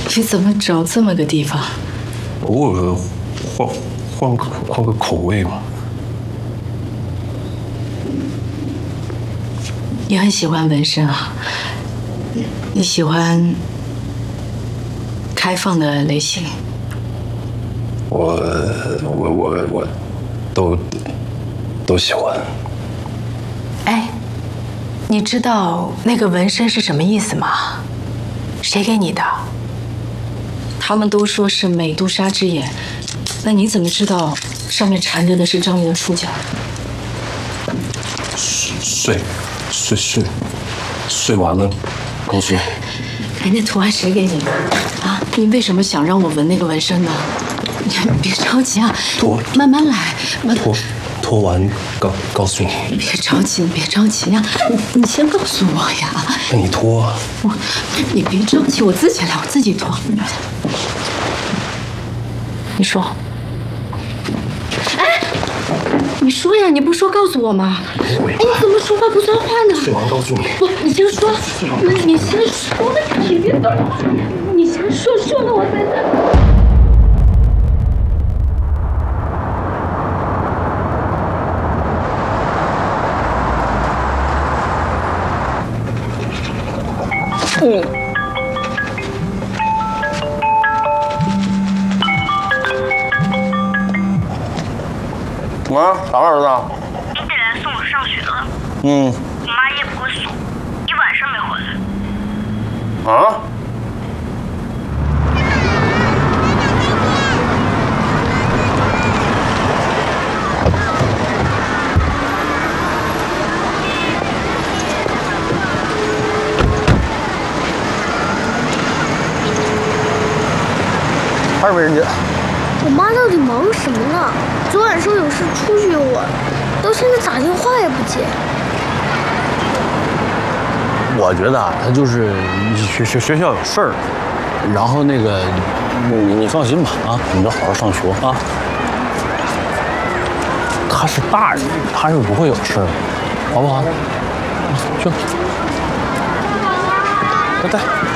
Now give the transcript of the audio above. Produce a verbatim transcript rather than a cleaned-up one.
你怎么找这么个地方？ 偶尔换换个换个口味嘛。 你很喜欢纹身啊？你喜欢开放的类型？ 我我我我都都喜欢。 哎，你知道那个纹身是什么意思吗？谁给你的？他们都说是美杜莎之眼，那你怎么知道上面缠着的是章鱼的触角？ 睡睡睡睡完了告诉我。 哎，那图案谁给你的？啊，你为什么想让我纹那个纹身呢？你别着急啊， 脱， 慢慢来，慢脱脱完告告诉你。 别着急，别着急呀、啊，你你先告诉我呀。 那你脱啊。 我，你别着急，我自己来，我自己脱。你说。哎，你说呀，你不说告诉我吗？哎，你怎么说话不算话呢？ 睡完告诉你。 不，你先说，你你先说，你别等，你先说，说了我再来。嗯。 妈，啥儿子？ 你得来送我上学了。 嗯。 我妈也不会送，一晚上没回来。 啊？还是没人接。 我妈到底忙什么呢？昨晚说有事出去一会儿，到现在打电话也不接。 我觉得啊，她就是学学学校有事儿，然后那个你你放心吧啊，你就好好上学啊。她是大人，她是不会有事儿，好不好？去吧，拜拜。